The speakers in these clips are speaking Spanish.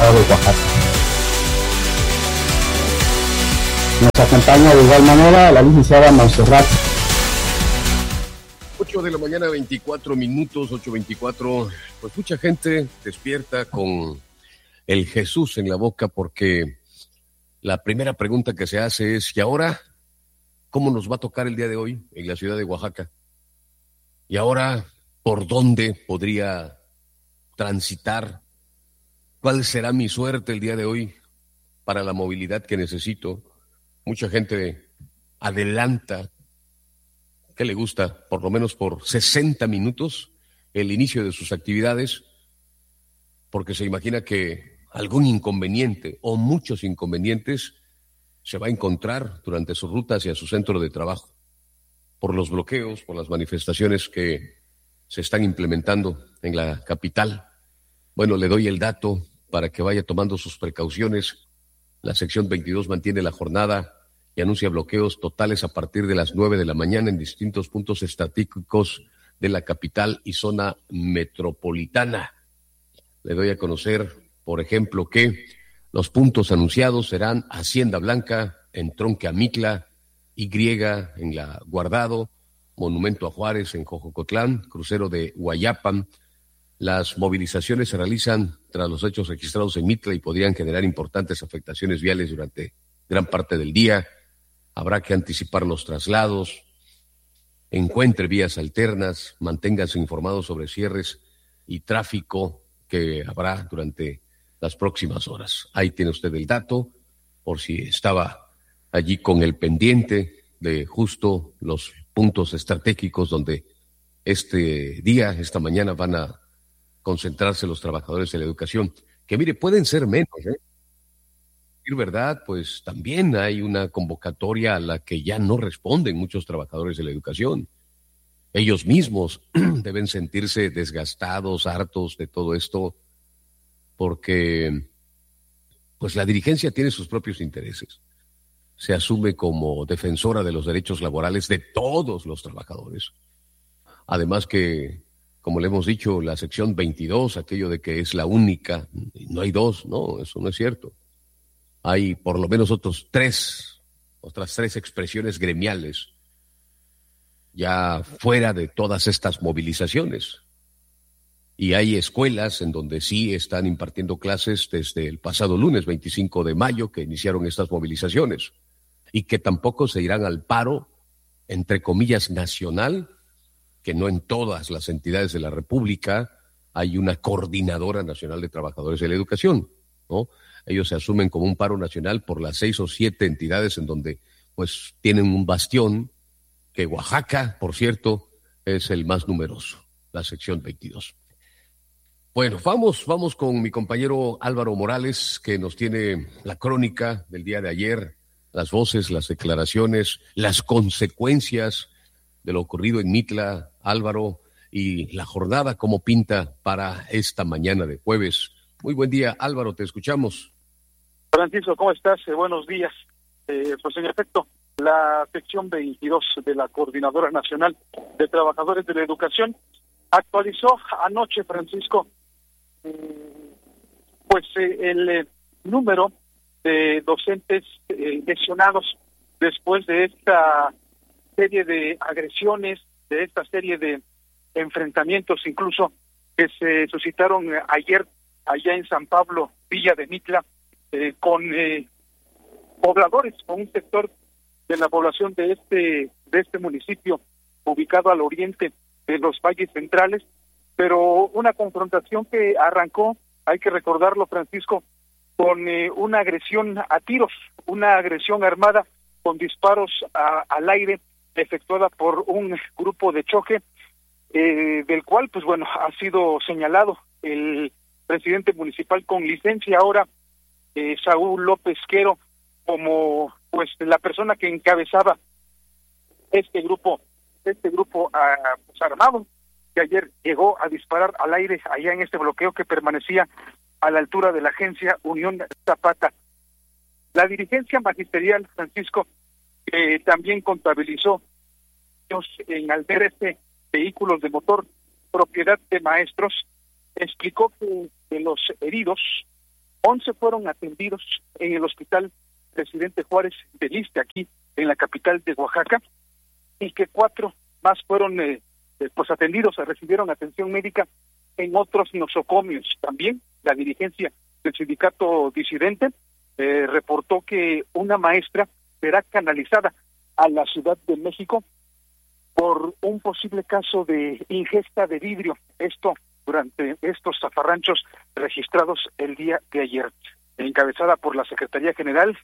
estado de Oaxaca. Nos acompaña de igual manera la licenciada Montserrat. 8 de la mañana, 24 minutos, 8:24. Pues mucha gente despierta con el Jesús en la boca, porque la primera pregunta que se hace es: ¿y ahora cómo nos va a tocar el día de hoy en la ciudad de Oaxaca? ¿Y ahora por dónde podría transitar? ¿Cuál será mi suerte el día de hoy para la movilidad que necesito? Mucha gente adelanta, ¿qué le gusta? Por lo menos por 60 minutos el inicio de sus actividades, porque se imagina que algún inconveniente o muchos inconvenientes se va a encontrar durante su ruta hacia su centro de trabajo, por los bloqueos, por las manifestaciones que se están implementando en la capital. Bueno, le doy el dato para que vaya tomando sus precauciones. La sección 22 mantiene la jornada y anuncia bloqueos totales a partir de las 9 de la mañana en distintos puntos estratégicos de la capital y zona metropolitana. Le doy a conocer, por ejemplo, que los puntos anunciados serán Hacienda Blanca, en Tronque Amitla, Y en la Guardado, Monumento a Juárez en Jojocotlán, crucero de Guayapan. Las movilizaciones se realizan tras los hechos registrados en Mitla y podrían generar importantes afectaciones viales durante gran parte del día. Habrá que anticipar los traslados, encuentre vías alternas, manténgase informado sobre cierres y tráfico que habrá durante las próximas horas. Ahí tiene usted el dato, por si estaba allí con el pendiente de justo los puntos estratégicos donde esta mañana van a concentrarse los trabajadores de la educación, que mire, pueden ser menos, decir verdad, pues también hay una convocatoria a la que ya no responden muchos trabajadores de la educación. Ellos mismos deben sentirse desgastados, hartos de todo esto, porque pues la dirigencia tiene sus propios intereses. Se asume como defensora de los derechos laborales de todos los trabajadores. Además que, como le hemos dicho, la sección 22, aquello de que es la única, no hay dos, no, eso no es cierto. Hay por lo menos otras tres expresiones gremiales ya fuera de todas estas movilizaciones. Y hay escuelas en donde sí están impartiendo clases desde el pasado lunes 25 de mayo que iniciaron estas movilizaciones y que tampoco se irán al paro, entre comillas, nacional, que no en todas las entidades de la República hay una coordinadora nacional de trabajadores de la educación, ¿no? Ellos se asumen como un paro nacional por las 6 o 7 entidades en donde pues tienen un bastión, que Oaxaca, por cierto, es el más numeroso, la sección 22. Bueno, vamos con mi compañero Álvaro Morales, que nos tiene la crónica del día de ayer, las voces, las declaraciones, las consecuencias de lo ocurrido en Mitla, Álvaro, y la jornada como pinta para esta mañana de jueves. Muy buen día, Álvaro, te escuchamos. Francisco, ¿cómo estás? Buenos días. Pues en efecto, la sección 22 de la Coordinadora Nacional de Trabajadores de la Educación actualizó anoche, Francisco, pues el número de docentes lesionados después de esta serie de agresiones, de esta serie de enfrentamientos incluso que se suscitaron ayer allá en San Pablo, Villa de Mitla, con pobladores, con un sector de la población de este municipio ubicado al oriente de los valles centrales, pero una confrontación que arrancó, hay que recordarlo, Francisco, con una agresión a tiros, una agresión armada con disparos al aire efectuada por un grupo de choque, del cual, pues bueno, ha sido señalado el presidente municipal con licencia ahora, Saúl López Quero, como pues la persona que encabezaba este grupo pues, armado, que ayer llegó a disparar al aire allá en este bloqueo que permanecía a la altura de la agencia Unión Zapata. La dirigencia magisterial, Francisco, también contabilizó en albergue vehículos de motor propiedad de maestros, explicó que de los heridos 11 fueron atendidos en el Hospital Presidente Juárez de Ixtle, aquí en la capital de Oaxaca, y que 4 más fueron atendidos, recibieron atención médica en otros nosocomios. También la dirigencia del sindicato disidente reportó que una maestra será canalizada a la Ciudad de México por un posible caso de ingesta de vidrio, esto durante estos zafarranchos registrados el día de ayer. Encabezada por la secretaria general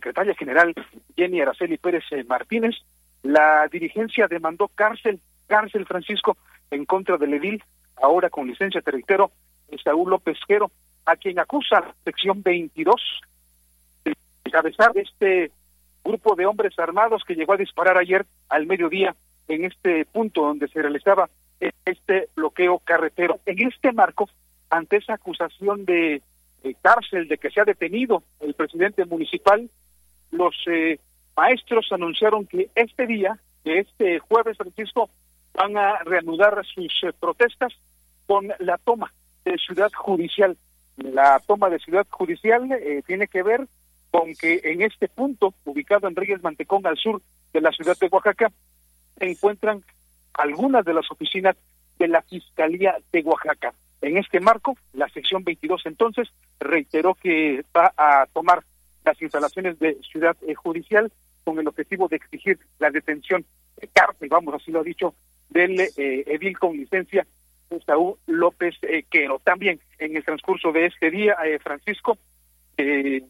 Jenny Araceli Pérez Martínez, la dirigencia demandó cárcel, Francisco, en contra del edil, ahora con licencia, te reitero, Saúl López Quero, a quien acusa la sección 22 de encabezar este grupo de hombres armados que llegó a disparar ayer al mediodía en este punto donde se realizaba este bloqueo carretero. En este marco, ante esa acusación de cárcel, de que se ha detenido el presidente municipal, los maestros anunciaron que este jueves, Francisco, van a reanudar sus protestas con la toma de Ciudad Judicial. La toma de Ciudad Judicial tiene que ver con que en este punto, ubicado en Reyes Mantecón, al sur de la ciudad de Oaxaca, se encuentran algunas de las oficinas de la Fiscalía de Oaxaca. En este marco, la sección 22 entonces reiteró que va a tomar las instalaciones de Ciudad Judicial con el objetivo de exigir la detención de cárcel, así lo ha dicho, del edil con licencia Saúl López Quero. También en el transcurso de este día, Francisco, el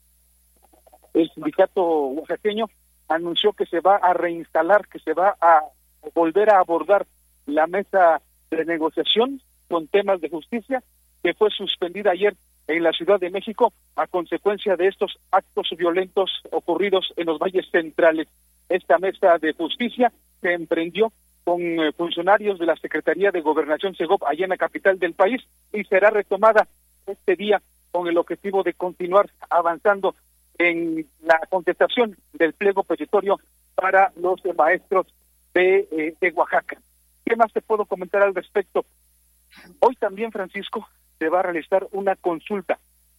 sindicato oaxaqueño anunció que se va a reinstalar, que se va a volver a abordar la mesa de negociación con temas de justicia que fue suspendida ayer en la Ciudad de México a consecuencia de estos actos violentos ocurridos en los valles centrales. Esta mesa de justicia se emprendió con funcionarios de la Secretaría de Gobernación Segov allá en la capital del país y será retomada este día con el objetivo de continuar avanzando en la contestación del pliego petitorio para los maestros de Oaxaca. ¿Qué más te puedo comentar al respecto? Hoy también, Francisco, se va a realizar una consulta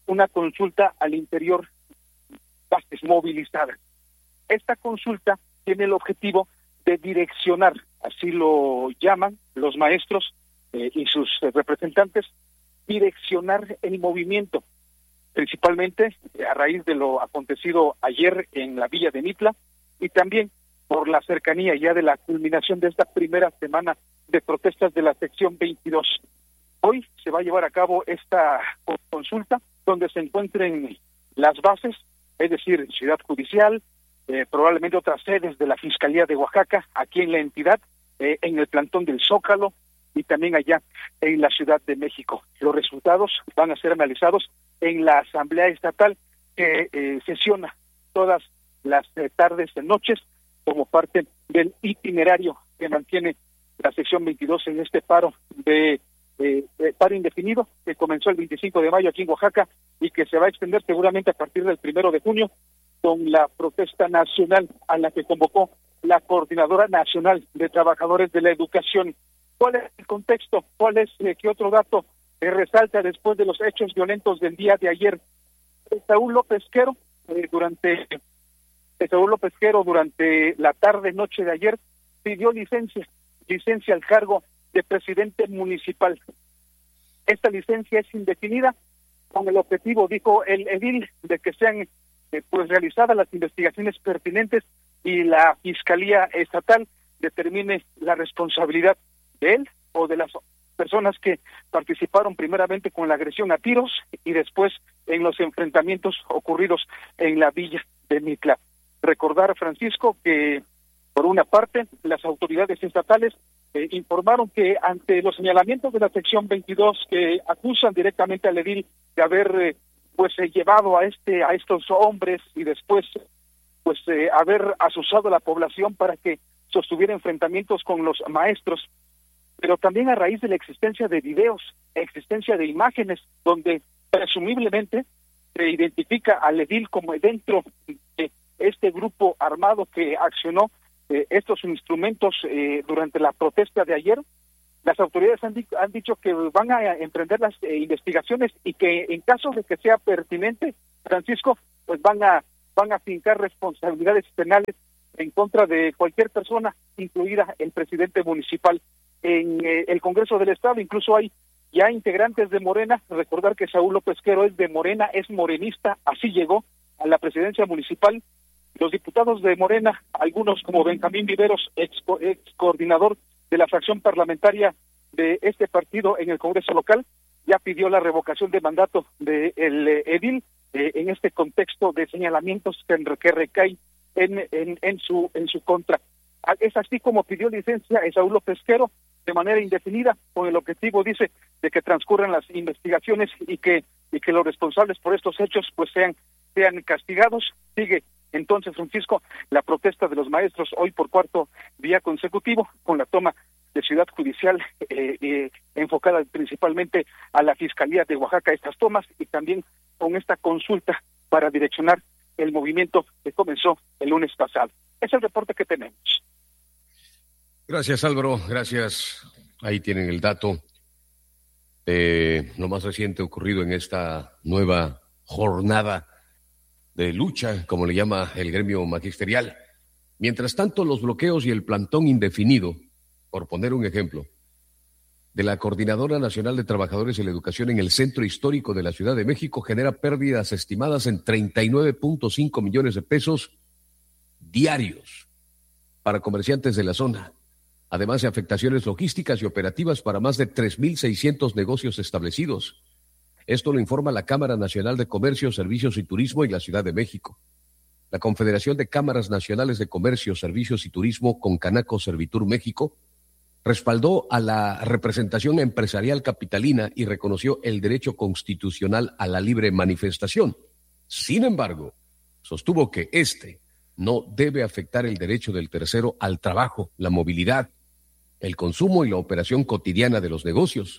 al interior de bases movilizadas. Esta consulta tiene el objetivo de direccionar, así lo llaman los maestros y sus representantes, direccionar el movimiento, principalmente a raíz de lo acontecido ayer en la villa de Mitla y también por la cercanía ya de la culminación de esta primera semana de protestas de la sección 22. Hoy se va a llevar a cabo esta consulta donde se encuentren las bases, es decir, Ciudad Judicial, probablemente otras sedes de la Fiscalía de Oaxaca, aquí en la entidad, en el plantón del Zócalo y también allá en la Ciudad de México. Los resultados van a ser analizados en la Asamblea Estatal que sesiona todas las tardes y noches como parte del itinerario que mantiene la sección 22 en este paro paro indefinido que comenzó el 25 de mayo aquí en Oaxaca y que se va a extender seguramente a partir del 1 de junio con la protesta nacional a la que convocó la Coordinadora Nacional de Trabajadores de la Educación. ¿Cuál es el contexto? ¿Cuál es qué otro dato resalta después de los hechos violentos del día de ayer? Saúl López Quero, durante la tarde-noche de ayer, pidió licencia al cargo de presidente municipal. Esta licencia es indefinida con el objetivo, dijo el edil, de que sean realizadas las investigaciones pertinentes y la Fiscalía Estatal determine la responsabilidad de él o de las personas que participaron primeramente con la agresión a tiros y después en los enfrentamientos ocurridos en la villa de Mitla. Recordar, Francisco, que por una parte las autoridades estatales informaron que ante los señalamientos de la sección 22 que acusan directamente al edil de haber llevado a estos hombres y después haber asusado a la población para que sostuviera enfrentamientos con los maestros, pero también a raíz de la existencia de videos, existencia de imágenes donde presumiblemente se identifica al edil como dentro de este grupo armado que accionó estos instrumentos durante la protesta de ayer. Las autoridades han dicho que van a emprender las investigaciones y que en caso de que sea pertinente, Francisco, pues van a fincar responsabilidades penales en contra de cualquier persona, incluida el presidente municipal. En el Congreso del Estado incluso hay ya integrantes de Morena. Recordar que Saúl López Quero es de Morena, es morenista, así llegó a la presidencia municipal. Los diputados de Morena, algunos como Benjamín Viveros, ex coordinador de la fracción parlamentaria de este partido en el Congreso local, ya pidió la revocación de mandato del edil en este contexto de señalamientos que recaen en su contra. Es así como pidió licencia a Saúl López Quero de manera indefinida, con el objetivo, dice, de que transcurran las investigaciones y que los responsables por estos hechos pues sean castigados. Sigue entonces, Francisco, la protesta de los maestros hoy por cuarto día consecutivo, con la toma de Ciudad Judicial enfocada principalmente a la Fiscalía de Oaxaca, estas tomas, y también con esta consulta para direccionar el movimiento que comenzó el lunes pasado. Es el reporte que tenemos. Gracias, Álvaro, gracias. Ahí tienen el dato de lo más reciente ocurrido en esta nueva jornada de lucha, como le llama el gremio magisterial. Mientras tanto, los bloqueos y el plantón indefinido, por poner un ejemplo, de la Coordinadora Nacional de Trabajadores de la Educación en el Centro Histórico de la Ciudad de México genera pérdidas estimadas en 39.5 millones de pesos diarios para comerciantes de la zona, además de afectaciones logísticas y operativas para más de 3.600 negocios establecidos. Esto lo informa la Cámara Nacional de Comercio, Servicios y Turismo en la Ciudad de México. La Confederación de Cámaras Nacionales de Comercio, Servicios y Turismo, Concanaco Servitur México, respaldó a la representación empresarial capitalina y reconoció el derecho constitucional a la libre manifestación. Sin embargo, sostuvo que este no debe afectar el derecho del tercero al trabajo, la movilidad, el consumo y la operación cotidiana de los negocios.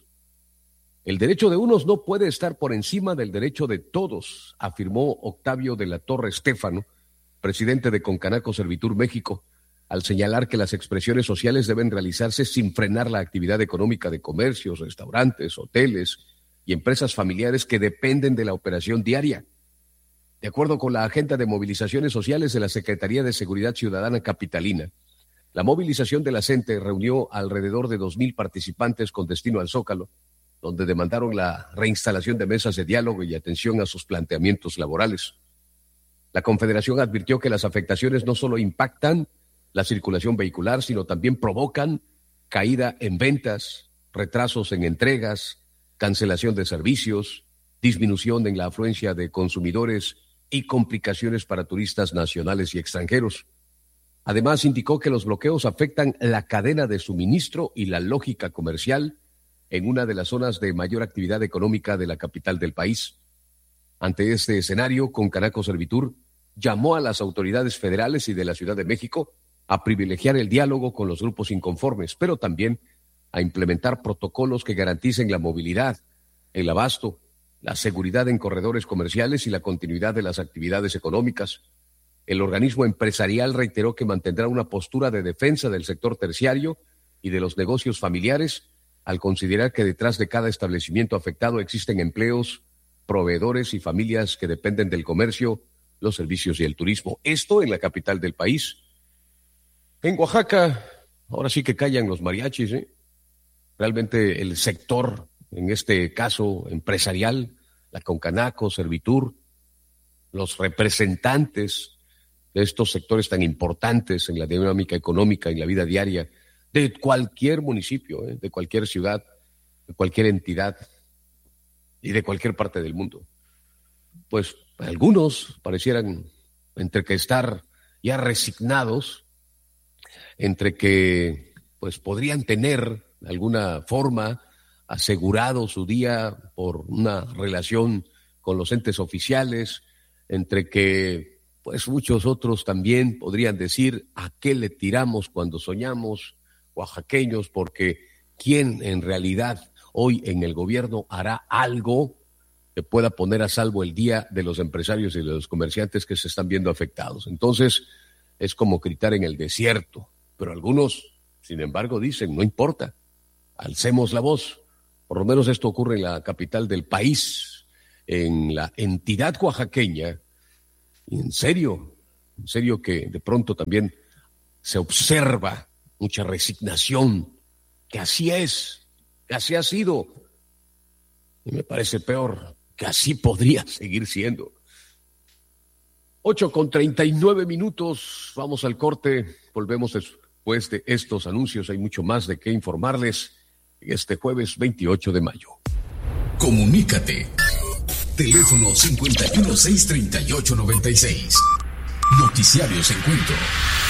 El derecho de unos no puede estar por encima del derecho de todos, afirmó Octavio de la Torre Estéfano, presidente de Concanaco Servitur México, al señalar que las expresiones sociales deben realizarse sin frenar la actividad económica de comercios, restaurantes, hoteles y empresas familiares que dependen de la operación diaria. De acuerdo con la agenda de movilizaciones sociales de la Secretaría de Seguridad Ciudadana Capitalina, la movilización de la CENTE reunió alrededor de 2,000 participantes con destino al Zócalo, donde demandaron la reinstalación de mesas de diálogo y atención a sus planteamientos laborales. La Confederación advirtió que las afectaciones no solo impactan la circulación vehicular, sino también provocan caída en ventas, retrasos en entregas, cancelación de servicios, disminución en la afluencia de consumidores y complicaciones para turistas nacionales y extranjeros. Además, indicó que los bloqueos afectan la cadena de suministro y la lógica comercial en una de las zonas de mayor actividad económica de la capital del país. Ante este escenario, Concanaco Servitur llamó a las autoridades federales y de la Ciudad de México a privilegiar el diálogo con los grupos inconformes, pero también a implementar protocolos que garanticen la movilidad, el abasto, la seguridad en corredores comerciales y la continuidad de las actividades económicas. El organismo empresarial reiteró que mantendrá una postura de defensa del sector terciario y de los negocios familiares, al considerar que detrás de cada establecimiento afectado existen empleos, proveedores y familias que dependen del comercio, los servicios y el turismo. Esto en la capital del país. En Oaxaca, ahora sí que callan los mariachis, ¿eh? Realmente el sector, en este caso empresarial, la Concanaco, Servitur, los representantes de estos sectores tan importantes en la dinámica económica y la vida diaria de cualquier municipio, de cualquier ciudad, de cualquier entidad y de cualquier parte del mundo. Pues algunos parecieran entre que estar ya resignados, entre que pues podrían tener de alguna forma asegurado su día por una relación con los entes oficiales, entre que pues muchos otros también podrían decir a qué le tiramos cuando soñamos, oaxaqueños, porque ¿quién en realidad hoy en el gobierno hará algo que pueda poner a salvo el día de los empresarios y de los comerciantes que se están viendo afectados? Entonces es como gritar en el desierto, pero algunos, sin embargo, dicen, no importa, alcemos la voz. Por lo menos esto ocurre en la capital del país, en la entidad oaxaqueña. Y en serio que de pronto también se observa mucha resignación, que así es, que así ha sido. Y me parece peor, que así podría seguir siendo. 8:39, vamos al corte, volvemos después de estos anuncios, hay mucho más de qué informarles en este jueves 28 de mayo. Comunícate. Teléfono 51 638 96. Noticiarios Encuentro.